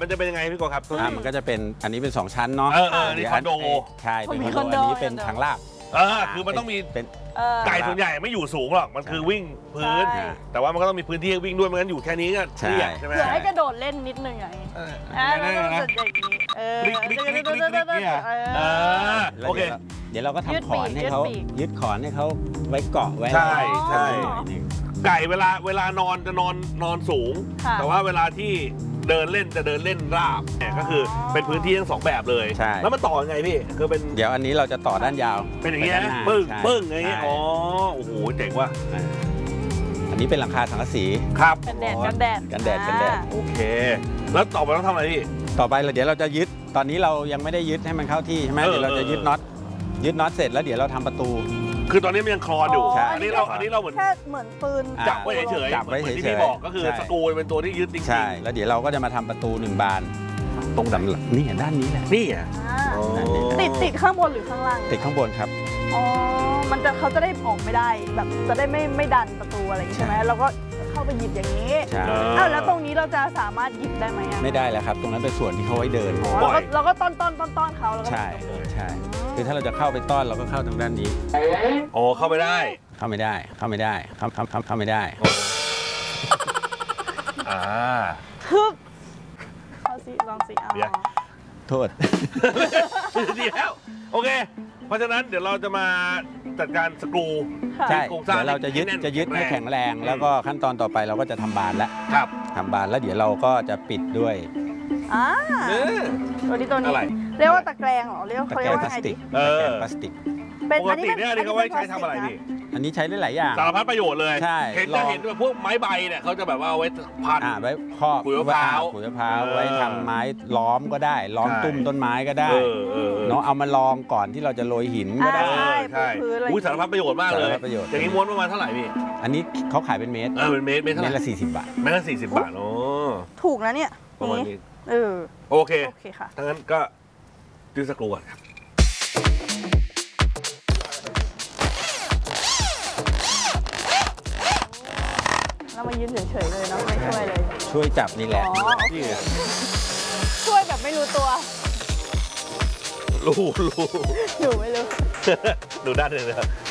จะเป็นยังไงพี่โกครับมันก็จะเป็นอันนี้เป็น2ชั้นเนาะนี่คอนโดใช่เป็นคอนโดอันนี้เป็นทางลาดคือมันต้องมีเป็นไก่ส่วนใหญ่ไม่อยู่สูงหรอกมันคือวิ่งพื้นแต่ว่ามันก็ต้องมีพื้นที่ให้วิ่งด้วยไม่งั้นอยู่แค่นี้ก็เตี้ยใช่ไหมเผื่อให้กระโดดเล่นนิดนึงอย่างนี้แล้วก็จะอย่างนี้โอเคเดี๋ยวเราก็ทำขอนให้เขายึดขอนให้เขาไว้เกาะไว้ใช่ไก่เวลานอนจะนอนสูงแต่ว่าเวลาที่เดินเล่นจะเดินเล่นราบเนี่ยก็คือเป็นพื้นที่ทั้ง2แบบเลยแล้วมันต่อยังไงพี่คือเป็นเดี๋ยวอันนี้เราจะต่อด้านยาวเป็นอย่างเงี้ยปึ้งอย่างเงี้ยโอ้โหเจ๋งว่ะอันนี้เป็นหลังคาสังกะสีครับกันแดดโอเคแล้วต่อไปต้องทำอะไรพี่ต่อไปเดี๋ยวเราจะยึดตอนนี้เรายังไม่ได้ยึดให้มันเข้าที่ใช่ไหมเดี๋ยวเราจะยึดน็อตเสร็จแล้วเดี๋ยวเราทำประตูคือตอนนี้มันยังคลอนอยู่อันนี้เราเหมือนแค่เหมือนปืนจับไว้เฉยๆที่พี่บอกก็คือสกรูเป็นตัวที่ยึดจริงๆใช่แล้วเดี๋ยวเราก็จะมาทำประตู1 บานตรงด้านนี่ด้านนี้แหละนี่อ่ะติดข้างบนหรือข้างล่างติดข้างบนครับเขาจะได้ออกไม่ได้แบบจะได้ไม่ดันประตูอะไรใช่ไหมเราก็เข้าไปหยิบอย่างนี้แล้วตรงนี้เราจะสามารถหยิบได้ไหมไม่ได้แล้วครับตรงนั้นเป็นส่วนที่เขาไว้เดินเราก็ต้อนเขาใช่คือถ้าเราจะเข้าไปต้อนเราก็เข้าทางด้านนี้เข้าไม่ได้เข้าไม่ได้เข้าไม่ได้ทึบเอาสิลองสิโทษดีแล้วโอเคเพราะฉะนั้นเดี๋ยวเราจะมาจัดการสกรูใช่เดี๋ยวเราจะยึดให้แข็งแรงแล้วก็ขั้นตอนต่อไปเราก็จะทำบานแล้วทำบานแล้วเดี๋ยวเราก็จะปิดด้วยตัวนี้เรียกว่าตะแกรงเหรอเรียกว่าพลาสติกพลาสติกปกติเนี่ยเขาไว้ใช้ทำอะไรพี่อันนี้ใช้ได้หลายอย่างสารพัดประโยชน์เลยใช่เห็นแบบพวกไม้ใบเนี่ยเขาจะแบบว่าเอาไว้พันไว้ครอบขุยมะพร้าวไว้ทำไม้ล้อมก็ได้ล้อมตุ้มต้นไม้ก็ได้เนาะเอามาลองก่อนที่เราจะโรยหินก็ได้ใช่สารพัดประโยชน์มากเลยอย่างนี้ม้วนประมาณเท่าไหร่พี่อันนี้เขาขายเป็นเมตรเป็นเมตรเท่าไหร่ละ40 บาทเมตรละ40 บาทถูกนะเนี่ยประมาณนี้โอเคค่ะถ้างั้นก็ดื้อสักครู่ก่อนครับเรามายืนเฉยๆเลยเนาะไม่ช่วยเลยช่วยจับนี่แหละช่วยแบบไม่รู้ตัวรู้หนูไม่รู้ดูด้านหนึ่งเลย